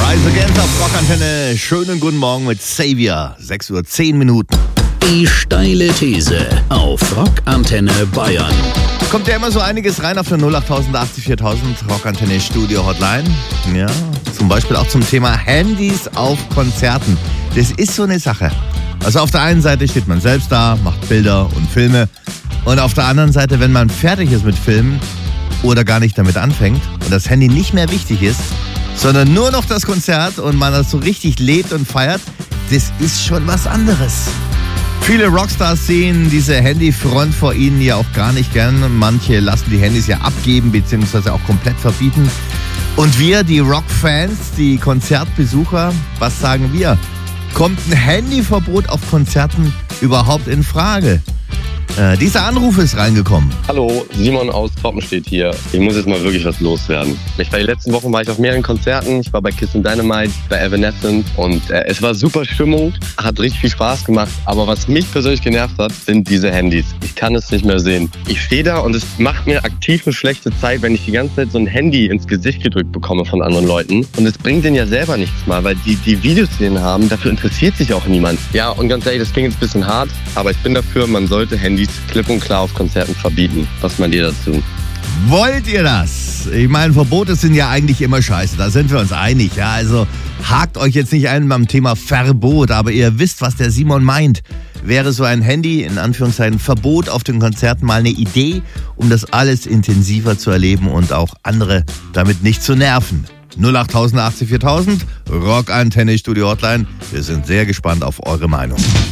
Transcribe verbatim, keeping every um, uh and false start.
Rise Against auf Rockantenne. Schönen guten Morgen mit Xavier. sechs Uhr zehn Minuten. Die steile These auf Rockantenne Bayern. Kommt ja immer so einiges rein auf der null acht achtzig viertausend Rockantenne Studio Hotline. Ja, zum Beispiel auch zum Thema Handys auf Konzerten. Das ist so eine Sache. Also auf der einen Seite steht man selbst da, macht Bilder und Filme. Und auf der anderen Seite, wenn man fertig ist mit Filmen oder gar nicht damit anfängt und das Handy nicht mehr wichtig ist, sondern nur noch das Konzert und man das so richtig lebt und feiert, das ist schon was anderes. Viele Rockstars sehen diese Handyfront vor ihnen ja auch gar nicht gern. Manche lassen die Handys ja abgeben bzw. auch komplett verbieten. Und wir, die Rockfans, die Konzertbesucher, was sagen wir? Kommt ein Handyverbot auf Konzerten überhaupt in Frage? Äh, dieser Anruf ist reingekommen. Hallo, Simon aus Toppenstedt hier. Ich muss jetzt mal wirklich was loswerden. Ich war die letzten Wochen war ich auf mehreren Konzerten. Ich war bei Kiss and Dynamite, bei Evanescence und äh, es war super Stimmung, hat richtig viel Spaß gemacht. Aber was mich persönlich genervt hat, sind diese Handys. Ich kann es nicht mehr sehen. Ich stehe da und es macht mir aktiv eine schlechte Zeit, wenn ich die ganze Zeit so ein Handy ins Gesicht gedrückt bekomme von anderen Leuten. Und es bringt denen ja selber nichts mal, weil die, die Videos, die denen haben, dafür interessiert sich auch niemand. Ja, und ganz ehrlich, das klingt jetzt ein bisschen hart, aber ich bin dafür, man sollte Handys klipp und klar auf Konzerten verbieten. Was meint ihr dazu? Wollt ihr das? Ich meine, Verbote sind ja eigentlich immer scheiße, da sind wir uns einig. Ja, also hakt euch jetzt nicht ein beim Thema Verbot, aber ihr wisst, was der Simon meint. Wäre so ein Handy, in Anführungszeichen Verbot auf den Konzerten mal eine Idee, um das alles intensiver zu erleben und auch andere damit nicht zu nerven? null acht achtzig viertausend, Rockantenne Studio Hotline. Wir sind sehr gespannt auf eure Meinung.